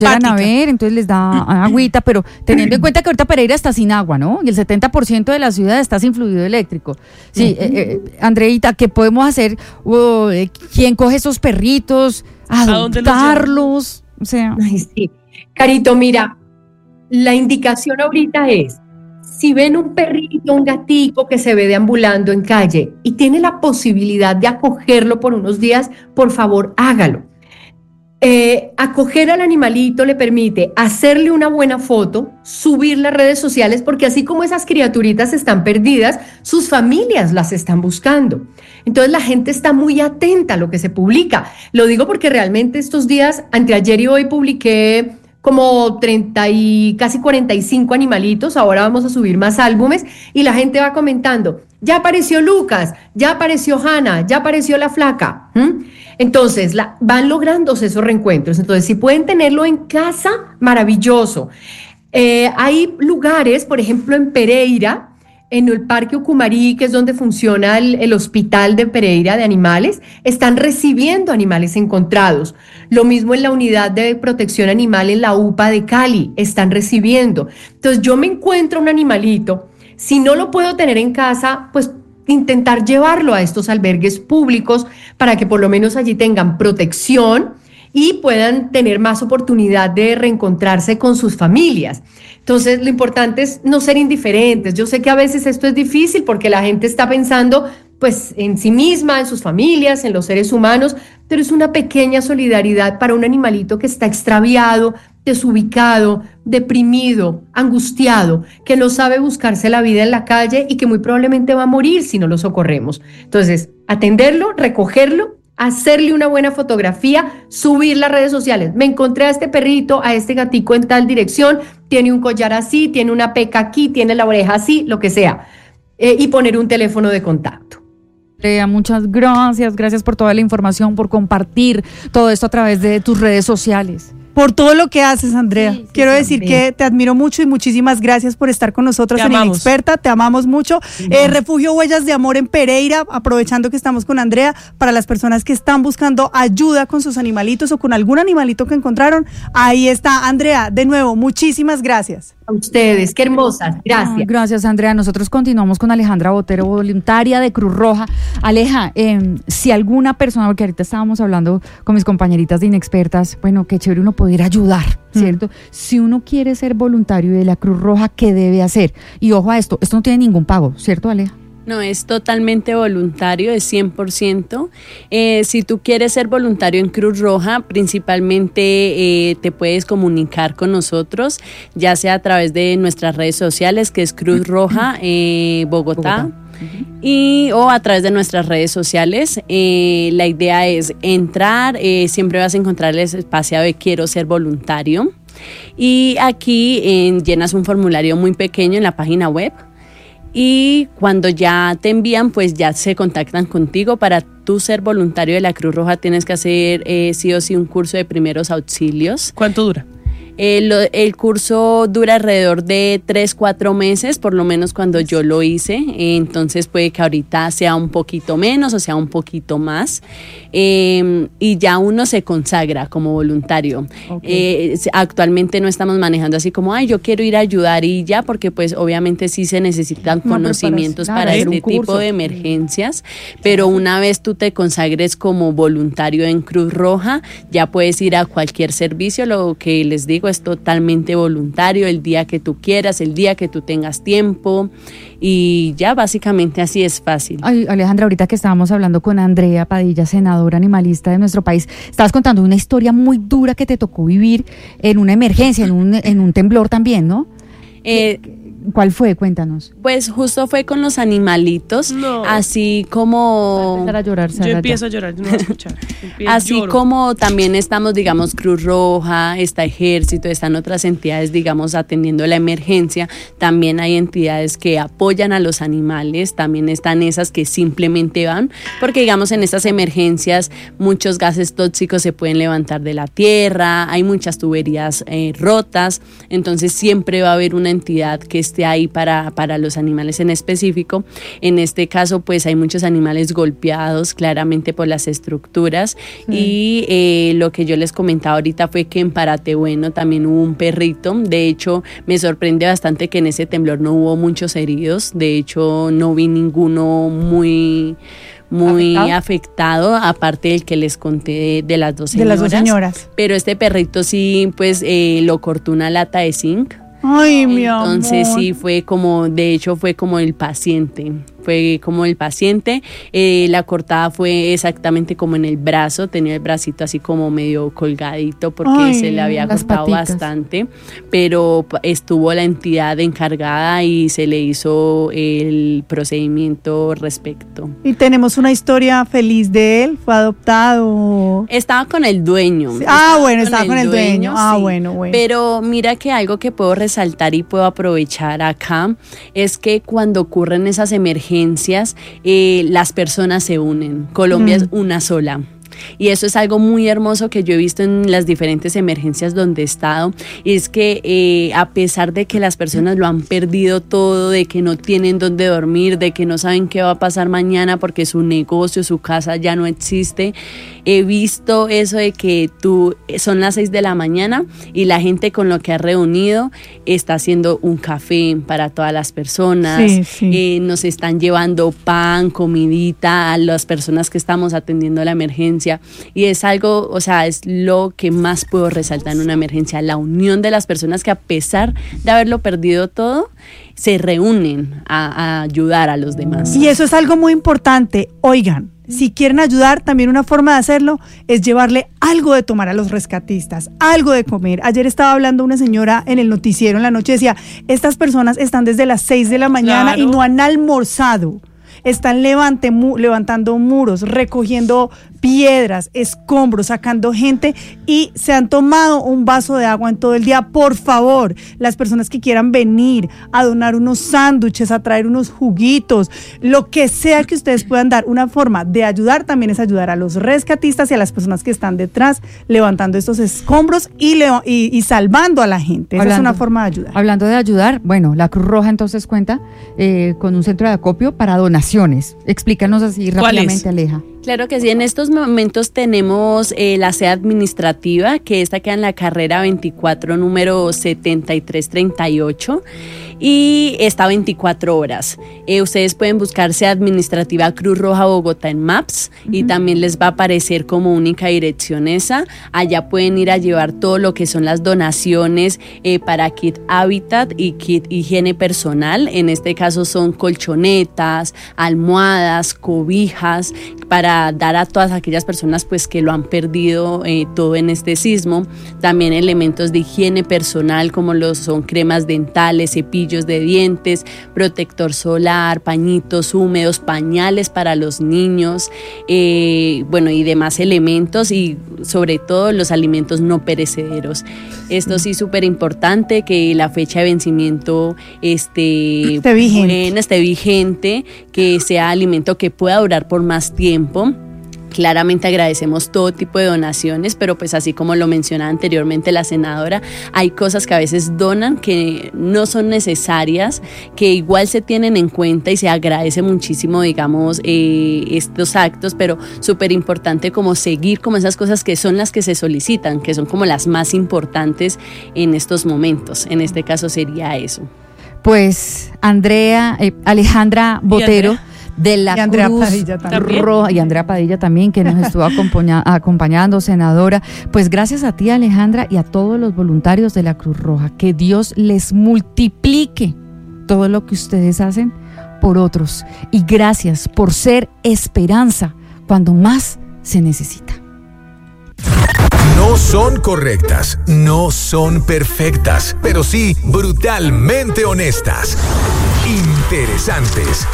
llegan a ver, entonces les da agüita, pero teniendo en cuenta que ahorita Pereira está sin agua, ¿no? Y el 70% de la ciudad está sin fluido eléctrico. Sí, Andreita, ¿qué podemos hacer? ¿Quién coge esos perritos? ¿Adoptarlos? O sea. Ay, sí. Carito, mira, la indicación ahorita es, si ven un perrito, un gatico que se ve deambulando en calle y tiene la posibilidad de acogerlo por unos días, por favor, hágalo. Acoger al animalito le permite hacerle una buena foto, subir las redes sociales, porque así como esas criaturitas están perdidas, sus familias las están buscando. Entonces la gente está muy atenta a lo que se publica. Lo digo porque realmente estos días, anteayer y hoy, publiqué como 30 y casi 45 animalitos. Ahora vamos a subir más álbumes y la gente va comentando, ya apareció Lucas, ya apareció Hanna, ya apareció la flaca. Entonces van lográndose esos reencuentros. Entonces si pueden tenerlo en casa, maravilloso. Hay lugares, por ejemplo en Pereira, en el Parque Ucumarí, que es donde funciona el hospital de Pereira de animales, están recibiendo animales encontrados. Lo mismo en la unidad de protección animal en la UPA de Cali, están recibiendo. Entonces yo me encuentro un animalito, si no lo puedo tener en casa, pues intentar llevarlo a estos albergues públicos para que por lo menos allí tengan protección y puedan tener más oportunidad de reencontrarse con sus familias. Entonces, lo importante es no ser indiferentes. Yo sé que a veces esto es difícil porque la gente está pensando pues en sí misma, en sus familias, en los seres humanos, pero es una pequeña solidaridad para un animalito que está extraviado, desubicado, deprimido, angustiado, que no sabe buscarse la vida en la calle y que muy probablemente va a morir si no lo socorremos. Entonces, atenderlo, recogerlo, hacerle una buena fotografía, subir las redes sociales. Me encontré a este perrito, a este gatico en tal dirección, tiene un collar así, tiene una peca aquí, tiene la oreja así, lo que sea. Y poner un teléfono de contacto. Andrea, muchas gracias. Gracias por toda la información, por compartir todo esto a través de tus redes sociales. Por todo lo que haces, Andrea. Sí, Quiero decir que te admiro mucho y muchísimas gracias por estar con nosotros en Inexperta. Te amamos mucho. Refugio Huellas de Amor en Pereira, aprovechando que estamos con Andrea, para las personas que están buscando ayuda con sus animalitos o con algún animalito que encontraron. Ahí está, Andrea. De nuevo, muchísimas gracias. A ustedes, qué hermosas. Gracias. Gracias, Andrea. Nosotros continuamos con Alejandra Botero, voluntaria de Cruz Roja. Aleja, si alguna persona, porque ahorita estábamos hablando con mis compañeritas de Inexpertas, bueno, qué chévere uno poder ayudar, ¿cierto? Si uno quiere ser voluntario de la Cruz Roja, ¿qué debe hacer? Y ojo a esto no tiene ningún pago, ¿cierto, Aleja? No, es totalmente voluntario, es 100%. Si tú quieres ser voluntario en Cruz Roja, principalmente te puedes comunicar con nosotros, ya sea a través de nuestras redes sociales, que es Cruz Roja Bogotá. O a través de nuestras redes sociales. La idea es entrar, siempre vas a encontrar el espacio de quiero ser voluntario, y aquí llenas un formulario muy pequeño en la página web, y cuando ya te envían, pues ya se contactan contigo. Para tú ser voluntario de la Cruz Roja tienes que hacer sí o sí un curso de primeros auxilios. ¿Cuánto dura? El curso dura alrededor de 3-4 meses, por lo menos cuando yo lo hice. Entonces puede que ahorita sea un poquito menos o sea un poquito más. Y ya uno se consagra como voluntario. Okay. Actualmente no estamos manejando así como, yo quiero ir a ayudar y ya, porque pues obviamente sí se necesitan conocimientos para este tipo de emergencias. Pero una vez tú te consagres como voluntario en Cruz Roja, ya puedes ir a cualquier servicio. Lo que les digo es totalmente voluntario, el día que tú quieras, el día que tú tengas tiempo, y ya básicamente así es fácil. Ay, Alejandra, ahorita que estábamos hablando con Andrea Padilla, senadora animalista de nuestro país, estabas contando una historia muy dura que te tocó vivir en una emergencia, en un temblor también, ¿no? ¿Cuál fue? Cuéntanos. Pues justo fue con los animalitos, así como... Empezar a llorar, yo empiezo a llorar, no voy a escuchar. Así lloro. Como también estamos, digamos, Cruz Roja, está Ejército, están otras entidades, digamos, atendiendo la emergencia. También hay entidades que apoyan a los animales, también están esas que simplemente van, porque digamos en estas emergencias muchos gases tóxicos se pueden levantar de la tierra, hay muchas tuberías rotas, entonces siempre va a haber una entidad que esté ahí para los animales en específico. En este caso, pues hay muchos animales golpeados claramente por las estructuras y lo que yo les comentaba ahorita fue que en Paratebueno también hubo un perrito. De hecho, me sorprende bastante que en ese temblor no hubo muchos heridos. De hecho, no vi ninguno muy afectado, aparte del que les conté de las dos señoras. Pero este perrito sí, pues lo cortó una lata de zinc. Ay, mi amor. Entonces sí fue como el paciente. La cortada fue exactamente como en el brazo, tenía el bracito así como medio colgadito porque se le había cortado bastante, pero estuvo la entidad encargada y se le hizo el procedimiento respecto. Y tenemos una historia feliz de él, fue adoptado. Estaba con el dueño. Sí. Estaba con el dueño. Sí. Bueno. Pero mira que algo que puedo resaltar y puedo aprovechar acá es que cuando ocurren esas emergencias, las personas se unen. Colombia es una sola. Y eso es algo muy hermoso que yo he visto en las diferentes emergencias donde he estado, y es que a pesar de que las personas lo han perdido todo, de que no tienen dónde dormir, de que no saben qué va a pasar mañana porque su negocio, su casa ya no existe, he visto eso de que son las 6 de la mañana y la gente con lo que ha reunido está haciendo un café para todas las personas. Nos están llevando pan, comidita a las personas que estamos atendiendo la emergencia, y es algo, o sea, es lo que más puedo resaltar en una emergencia, la unión de las personas que a pesar de haberlo perdido todo, se reúnen a ayudar a los demás. Y eso es algo muy importante. Oigan, si quieren ayudar, también una forma de hacerlo es llevarle algo de tomar a los rescatistas, algo de comer. Ayer estaba hablando una señora en el noticiero en la noche, decía, estas personas están desde las 6 de la mañana y no han almorzado. Están levantando muros, recogiendo piedras, escombros, sacando gente, y se han tomado un vaso de agua en todo el día. Por favor, las personas que quieran venir a donar unos sándwiches, a traer unos juguitos, lo que sea que ustedes puedan dar, una forma de ayudar también es ayudar a los rescatistas y a las personas que están detrás levantando estos escombros y salvando a la gente. Esa es una forma de ayudar. Hablando de ayudar, bueno, la Cruz Roja entonces cuenta con un centro de acopio para donaciones. Explícanos así rápidamente, Aleja. Claro que sí, en estos momentos tenemos la sede administrativa, que esta queda en la carrera 24, número 7338, y está 24 horas. Ustedes pueden buscar sede administrativa Cruz Roja Bogotá en Maps, y también les va a aparecer como única dirección esa. Allá pueden ir a llevar todo lo que son las donaciones para Kit Habitat y Kit Higiene Personal. En este caso son colchonetas, almohadas, cobijas, para dar a todas aquellas personas pues que lo han perdido todo en este sismo. También elementos de higiene personal como son cremas dentales, cepillos de dientes, protector solar, pañitos húmedos, pañales para los niños, y demás elementos, y sobre todo los alimentos no perecederos. Esto sí, súper importante, que la fecha de vencimiento esté vigente, que sea alimento que pueda durar por más tiempo. Claramente agradecemos todo tipo de donaciones, pero pues así como lo mencionaba anteriormente la senadora, hay cosas que a veces donan que no son necesarias, que igual se tienen en cuenta, y se agradece muchísimo, digamos, estos actos, pero súper importante como seguir como esas cosas que son las que se solicitan, que son como las más importantes en estos momentos. En este caso sería eso. Pues Alejandra Botero de la Cruz Roja, y Andrea Padilla también, que nos estuvo acompañando, senadora. Pues gracias a ti, Alejandra, y a todos los voluntarios de la Cruz Roja. Que Dios les multiplique todo lo que ustedes hacen por otros. Y gracias por ser esperanza cuando más se necesita. No son correctas, no son perfectas, pero sí brutalmente honestas. Interesantes.